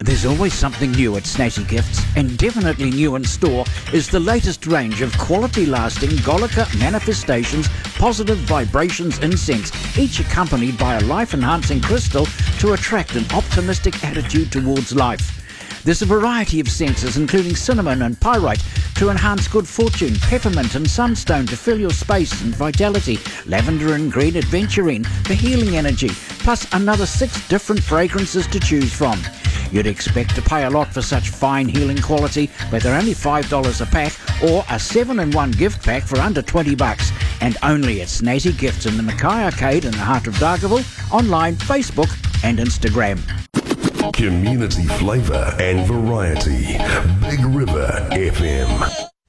There's always something new at Snazzy Gifts, and definitely new in store is the latest range of quality-lasting Golika Manifestations Positive Vibrations incense, each accompanied by a life-enhancing crystal to attract an optimistic attitude towards life. There's a variety of scents, including cinnamon and pyrite to enhance good fortune, peppermint and sunstone to fill your space and vitality, lavender and green adventurine for healing energy, plus another 6 different fragrances to choose from. You'd expect to pay a lot for such fine healing quality, but they're only $5 a pack or a 7-in-1 gift pack for under $20, and only at Snazzy Gifts in the Mackay Arcade in the heart of Dargaville, online, Facebook and Instagram. Community flavour and variety. Big River FM.